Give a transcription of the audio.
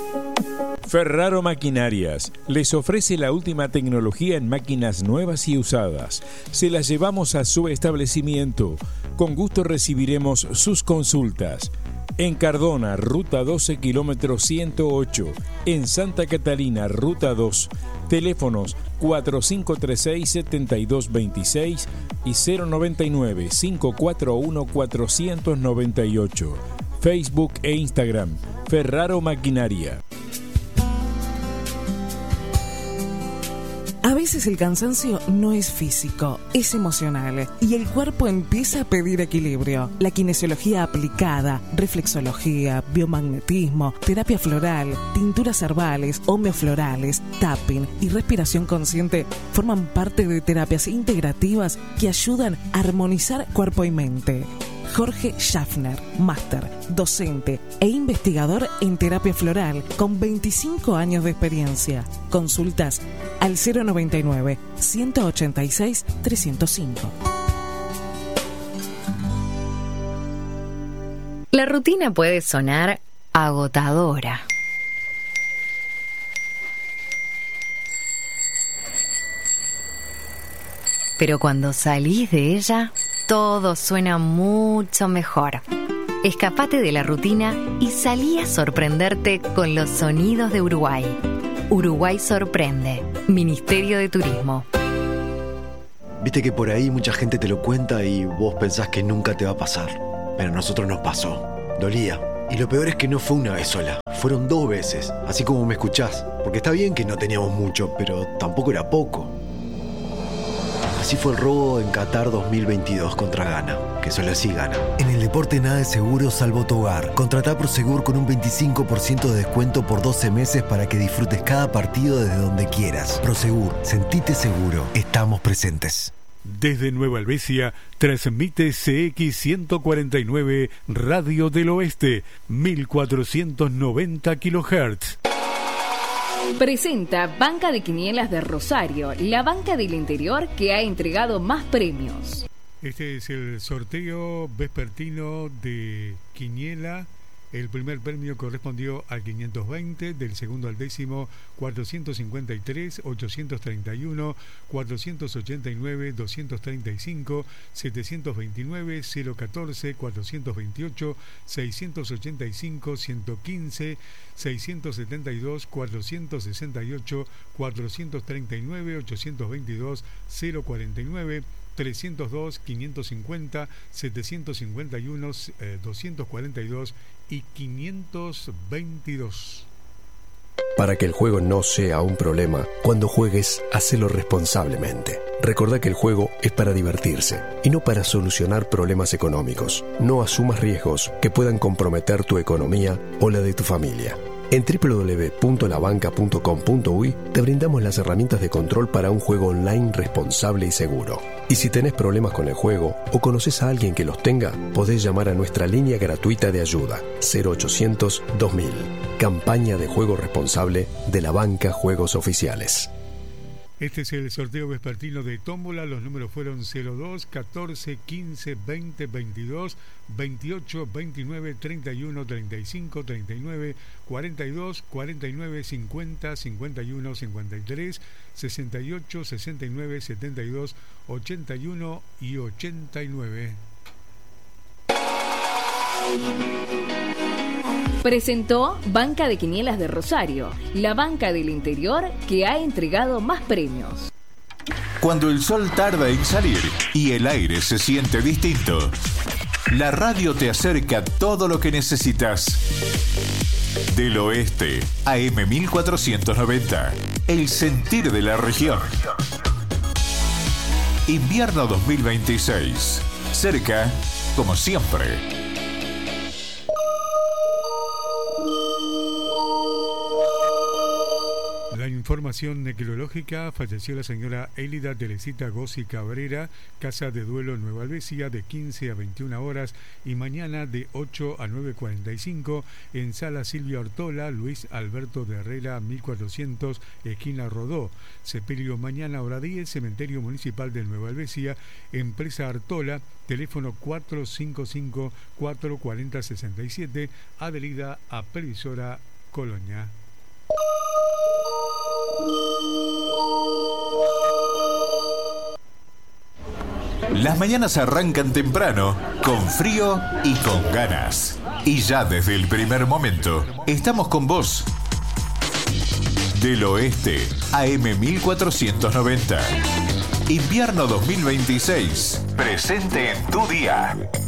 Ferraro Maquinarias les ofrece la última tecnología en máquinas nuevas y usadas. Se las llevamos a su establecimiento. Con gusto recibiremos sus consultas. En Cardona, Ruta 12, kilómetro 108. En Santa Catalina, Ruta 2. Teléfonos 4536-7226 y 099-541-498. Facebook e Instagram, Ferraro Maquinaria. A veces el cansancio no es físico, es emocional y el cuerpo empieza a pedir equilibrio. La kinesiología aplicada, reflexología, biomagnetismo, terapia floral, tinturas herbales, homeoflorales, tapping y respiración consciente forman parte de terapias integrativas que ayudan a armonizar cuerpo y mente. Jorge Schaffner, máster, docente e investigador en terapia floral con 25 años de experiencia. Consultas al 099-186-305. La rutina puede sonar agotadora. Pero cuando salís de ella, todo suena mucho mejor. Escapate de la rutina y salí a sorprenderte con los sonidos de Uruguay. Uruguay sorprende. Ministerio de Turismo. Viste que por ahí mucha gente te lo cuenta y vos pensás que nunca te va a pasar. Pero a nosotros nos pasó. Dolía. Y lo peor es que no fue una vez sola. Fueron 2 veces, así como me escuchás. Porque está bien que no teníamos mucho, pero tampoco era poco. Así fue el robo en Qatar 2022 contra Ghana, que solo así gana. En el deporte nada es seguro salvo tu hogar. Contratá Prosegur con un 25% de descuento por 12 meses para que disfrutes cada partido desde donde quieras. Prosegur, sentite seguro. Estamos presentes. Desde Nueva Helvecia, transmite CX 149 Radio del Oeste, 1490 kHz. Presenta Banca de Quinielas de Rosario, la banca del interior que ha entregado más premios. Este es el sorteo vespertino de Quiniela. El primer premio correspondió al 520, del segundo al décimo 453, 831, 489, 235, 729, 014, 428, 685, 115, 672, 468, 439, 822, 049, 302, 550, 751, 242 y 522. Para que el juego no sea un problema, cuando juegues, hacelo responsablemente. Recordá que el juego es para divertirse y no para solucionar problemas económicos. No asumas riesgos que puedan comprometer tu economía o la de tu familia. En www.labanca.com.uy te brindamos las herramientas de control para un juego online responsable y seguro. Y si tenés problemas con el juego o conoces a alguien que los tenga, podés llamar a nuestra línea gratuita de ayuda 0800 2000. Campaña de juego responsable de la Banca Juegos Oficiales. Este es el sorteo vespertino de tómbola. Los números fueron 02, 14, 15, 20, 22, 28, 29, 31, 35, 39, 42, 49, 50, 51, 53, 68, 69, 72, 81 y 89. Presentó Banca de Quinielas de Rosario, la banca del interior que ha entregado más premios. Cuando el sol tarda en salir y el aire se siente distinto, la radio te acerca todo lo que necesitas. Del Oeste, AM 1490, el sentir de la región. Invierno 2026, cerca como siempre. La información necrológica: falleció la señora Élida Teresita Gossi Cabrera, casa de duelo Nueva Helvecia, de 15 a 21 horas y mañana de 8 a 9:45 en Sala Silvia Ortola, Luis Alberto de Herrera 1400, esquina Rodó. Sepelio mañana hora 10, Cementerio Municipal de Nueva Helvecia, Empresa Artola, teléfono 455-440-67, adherida a Previsora Colonia. Las mañanas arrancan temprano, con frío y con ganas. Y ya desde el primer momento, estamos con vos. Del Oeste, AM 1490. Invierno 2026. Presente en tu día.